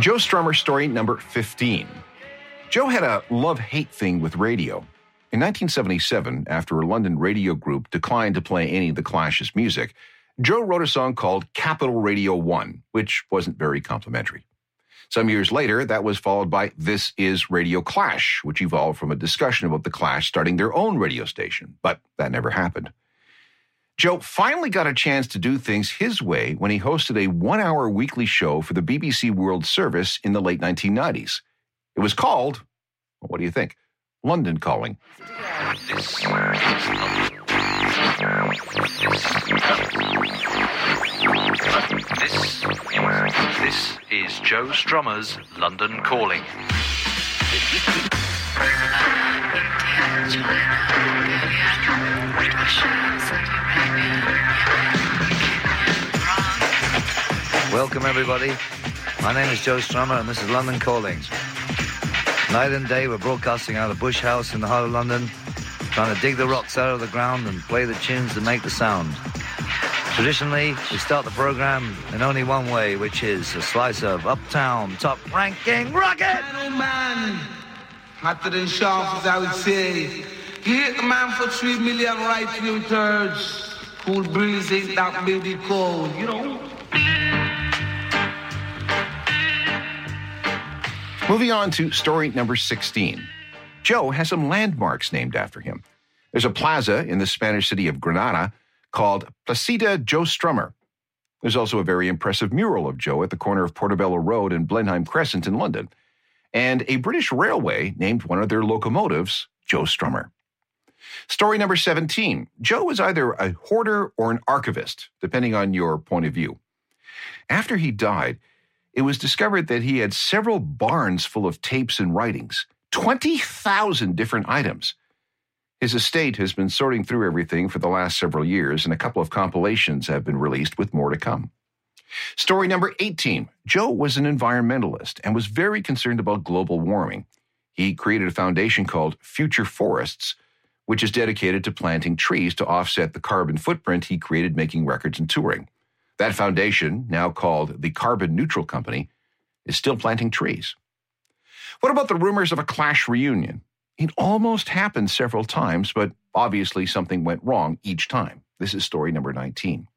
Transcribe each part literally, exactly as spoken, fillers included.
Joe Strummer story number fifteen. Joe had a love-hate thing with radio. In nineteen seventy-seven, after a London radio group declined to play any of the Clash's music, Joe wrote a song called Capital Radio One, which wasn't very complimentary. Some years later, that was followed by This Is Radio Clash, which evolved from a discussion about the Clash starting their own radio station, but that never happened. Joe finally got a chance to do things his way when he hosted a one-hour weekly show for the B B C World Service in the late nineteen nineties. It was called, well, what do you think? London Calling. This, this is Joe Strummer's London Calling. Welcome, everybody. My name is Joe Strummer, and this is London Calling. Night and day, we're broadcasting out of Bush House in the heart of London, trying to dig the rocks out of the ground and play the tunes that make the sound. Traditionally, we start the program in only one way, which is a slice of uptown top-ranking rocket. Man, hotter than sharp, as I would say. Hit the man for three million right two-thirds. Cool breeze ain't that baby cold, you know. Moving on to story number sixteen. Joe has some landmarks named after him. There's a plaza in the Spanish city of Granada called Placita Joe Strummer. There's also a very impressive mural of Joe at the corner of Portobello Road and Blenheim Crescent in London, and a British railway named one of their locomotives Joe Strummer. Story number seventeen. Joe was either a hoarder or an archivist, depending on your point of view. After he died, it was discovered that he had several barns full of tapes and writings, twenty thousand different items. His estate has been sorting through everything for the last several years, and a couple of compilations have been released with more to come. Story number eighteen. Joe was an environmentalist and was very concerned about global warming. He created a foundation called Future Forests, which is dedicated to planting trees to offset the carbon footprint he created making records and touring. That foundation, now called the Carbon Neutral Company, is still planting trees. What about the rumors of a Clash reunion? It almost happened several times, but obviously something went wrong each time. This is story number nineteen.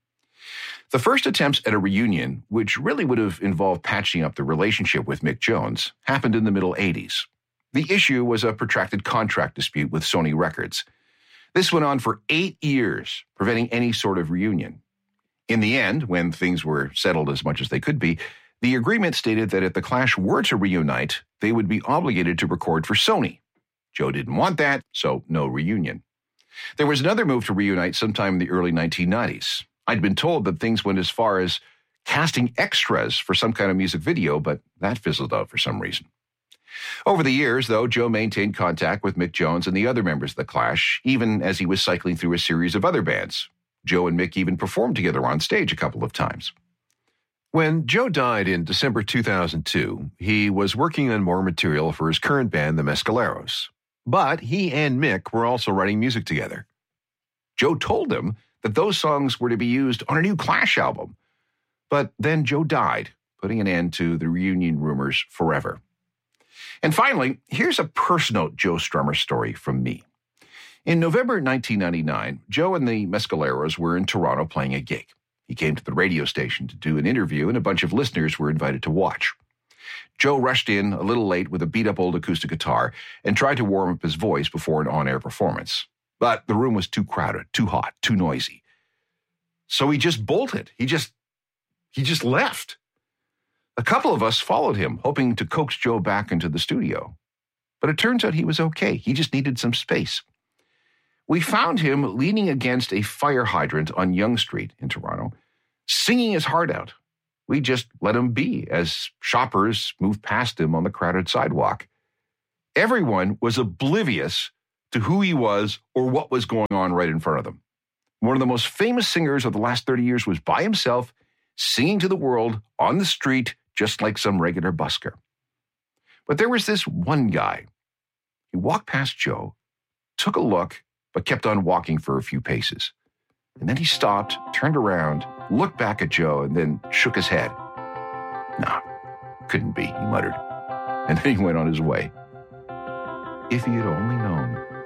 The first attempts at a reunion, which really would have involved patching up the relationship with Mick Jones, happened in the middle eighties. The issue was a protracted contract dispute with Sony Records. This went on for eight years, preventing any sort of reunion. In the end, when things were settled as much as they could be, the agreement stated that if the Clash were to reunite, they would be obligated to record for Sony. Joe didn't want that, so no reunion. There was another move to reunite sometime in the early nineteen nineties. I'd been told that things went as far as casting extras for some kind of music video, but that fizzled out for some reason. Over the years, though, Joe maintained contact with Mick Jones and the other members of the Clash, even as he was cycling through a series of other bands. Joe and Mick even performed together on stage a couple of times. When Joe died in December two thousand two, he was working on more material for his current band, the Mescaleros. But he and Mick were also writing music together. Joe told them that those songs were to be used on a new Clash album. But then Joe died, putting an end to the reunion rumors forever. And finally, here's a personal Joe Strummer story from me. In November nineteen ninety-nine, Joe and the Mescaleros were in Toronto playing a gig. He came to the radio station to do an interview, and a bunch of listeners were invited to watch. Joe rushed in a little late with a beat-up old acoustic guitar and tried to warm up his voice before an on-air performance. But the room was too crowded, too hot, too noisy. So he just bolted. He just, he just left. A couple of us followed him, hoping to coax Joe back into the studio. But it turns out he was okay. He just needed some space. We found him leaning against a fire hydrant on Yonge Street in Toronto, singing his heart out. We just let him be as shoppers moved past him on the crowded sidewalk. Everyone was oblivious to who he was or what was going on right in front of them. One of the most famous singers of the last thirty years was by himself, singing to the world on the street, just like some regular busker. But there was this one guy. He walked past Joe, took a look, but kept on walking for a few paces. And then he stopped, turned around, looked back at Joe, and then shook his head. No, Couldn't be, he muttered. And then he went on his way. If he had only known.